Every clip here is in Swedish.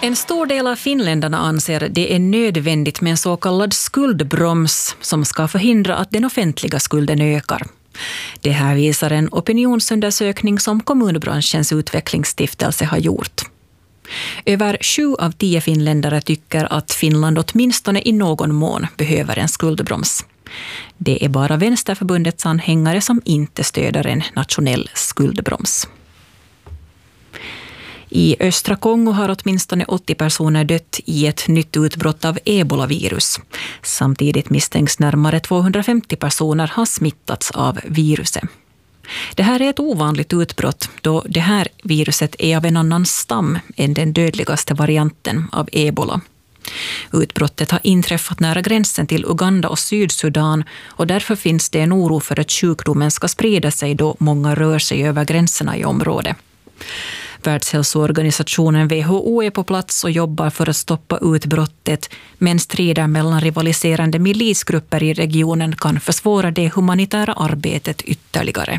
En stor del av finländarna anser det är nödvändigt med en så kallad skuldbroms som ska förhindra att den offentliga skulden ökar. Det här visar en opinionsundersökning som kommunbranschens utvecklingsstiftelse har gjort. Över 7 av 10 finländare tycker att Finland åtminstone i någon mån behöver en skuldbroms. Det är bara Vänsterförbundets anhängare som inte stöder en nationell skuldbroms. I östra Kongo har åtminstone 80 personer dött i ett nytt utbrott av ebolavirus. Samtidigt misstänks närmare 250 personer ha smittats av viruset. Det här är ett ovanligt utbrott då det här viruset är av en annan stam än den dödligaste varianten av ebola. Utbrottet har inträffat nära gränsen till Uganda och Sydsudan och därför finns det en oro för att sjukdomen ska sprida sig då många rör sig över gränserna i området. Världshälsoorganisationen WHO är på plats och jobbar för att stoppa utbrottet, men strider mellan rivaliserande milisgrupper i regionen kan försvåra det humanitära arbetet ytterligare.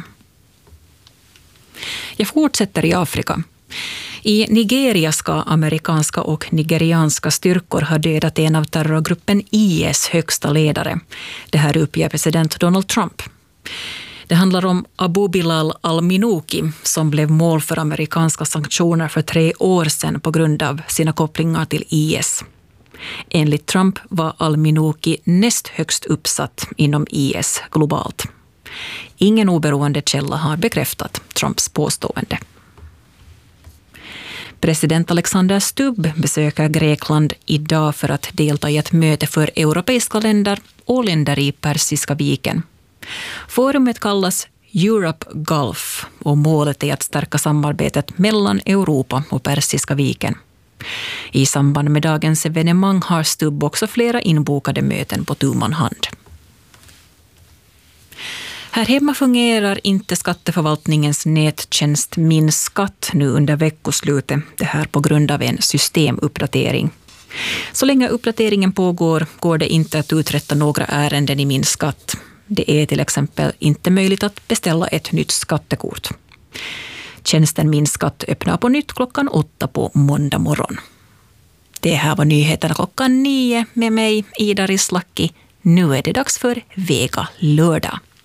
Jag fortsätter i Afrika. I Nigeria ska amerikanska och nigerianska styrkor ha dödat en av terrorgruppen IS högsta ledare. Det här uppger president Donald Trump. Det handlar om Abu Bilal al-Minuki som blev mål för amerikanska sanktioner för 3 år sedan på grund av sina kopplingar till IS. Enligt Trump var al-Minuki näst högst uppsatt inom IS globalt. Ingen oberoende källa har bekräftat Trumps påstående. President Alexander Stubb besöker Grekland idag för att delta i ett möte för europeiska länder och länder i Persiska viken. Forumet kallas Europe Gulf och målet är att stärka samarbetet mellan Europa och Persiska viken. I samband med dagens evenemang har Stubb också flera inbokade möten på tu man hand. Här hemma fungerar inte skatteförvaltningens nättjänst Min skatt nu under veckoslutet, det här på grund av en systemuppdatering. Så länge uppdateringen pågår går det inte att uträtta några ärenden i Min skatt. Det är till exempel inte möjligt att beställa ett nytt skattekort. Tjänsten Min skatt öppnar på nytt klockan 8 på måndag morgon. Det här var nyheterna klockan 9 med mig, Ida Rislaki. Nu är det dags för Vega lördag.